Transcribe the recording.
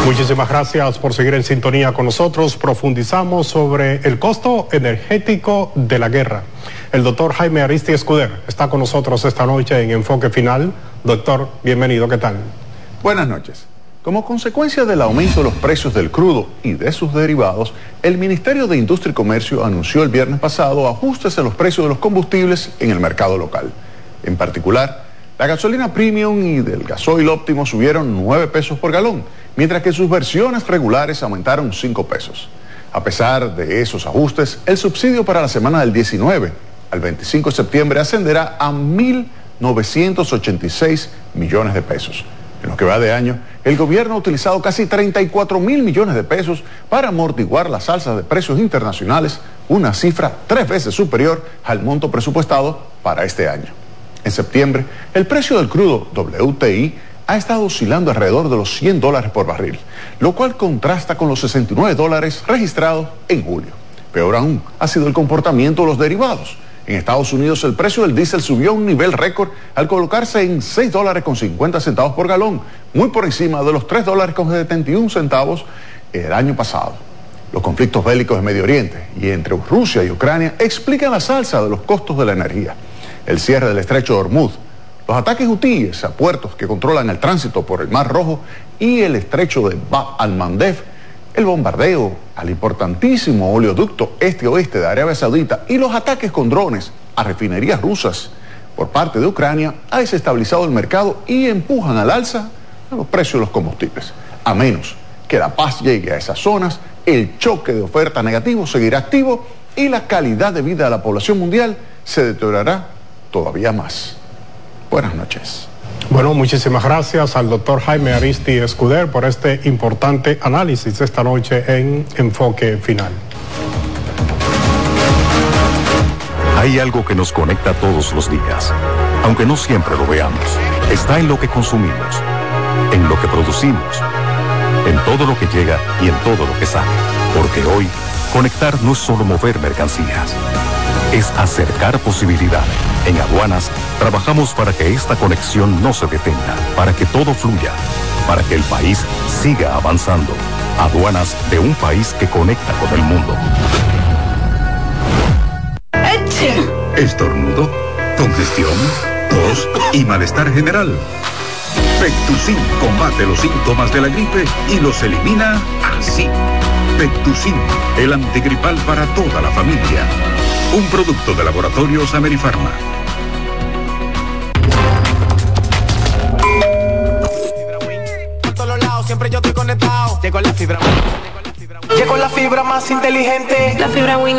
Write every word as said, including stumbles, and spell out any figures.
Muchísimas gracias por seguir en sintonía con nosotros. Profundizamos sobre el costo energético de la guerra. El doctor Jaime Ariztí Escuder está con nosotros esta noche en Enfoque Final. Doctor, bienvenido, ¿qué tal? Buenas noches. Como consecuencia del aumento de los precios del crudo y de sus derivados, el Ministerio de Industria y Comercio anunció el viernes pasado ajustes en los precios de los combustibles en el mercado local. En particular, la gasolina premium y del gasoil óptimo subieron nueve pesos por galón, mientras que sus versiones regulares aumentaron cinco pesos. A pesar de esos ajustes, el subsidio para la semana del diecinueve al veinticinco de septiembre ascenderá a mil novecientos ochenta y seis millones de pesos. En lo que va de año, el gobierno ha utilizado casi treinta y cuatro mil millones de pesos para amortiguar las alzas de precios internacionales, una cifra tres veces superior al monto presupuestado para este año. En septiembre, el precio del crudo W T I ha estado oscilando alrededor de los cien dólares por barril, lo cual contrasta con los sesenta y nueve dólares registrados en julio. Peor aún ha sido el comportamiento de los derivados. En Estados Unidos el precio del diésel subió a un nivel récord al colocarse en seis dólares con cincuenta centavos por galón, muy por encima de los tres dólares con setenta y un centavos el año pasado. Los conflictos bélicos en Medio Oriente y entre Rusia y Ucrania explican la alza de los costos de la energía. El cierre del estrecho de Hormuz, los ataques hutíes a puertos que controlan el tránsito por el Mar Rojo y el estrecho de Bab al-Mandeb, el bombardeo al importantísimo oleoducto este-oeste de Arabia Saudita y los ataques con drones a refinerías rusas por parte de Ucrania ha desestabilizado el mercado y empujan al alza a los precios de los combustibles. A menos que la paz llegue a esas zonas, el choque de oferta negativo seguirá activo y la calidad de vida de la población mundial se deteriorará todavía más. Buenas noches. Bueno, muchísimas gracias al doctor Jaime Ariztí Escuder por este importante análisis esta noche en Enfoque Final. Hay algo que nos conecta todos los días, aunque no siempre lo veamos. Está en lo que consumimos, en lo que producimos, en todo lo que llega y en todo lo que sale. Porque hoy, conectar no es solo mover mercancías, es acercar posibilidades. En Aduanas, trabajamos para que esta conexión no se detenga, para que todo fluya, para que el país siga avanzando. Aduanas de un país que conecta con el mundo. Estornudo, congestión, tos y malestar general. Pectusin combate los síntomas de la gripe y los elimina así. Pectusin, el antigripal para toda la familia. Un producto de Laboratorios Amerifarma. Por todos lados, siempre yo estoy conectado. Llegó la fibra. Llegó la fibra más inteligente. La fibra Win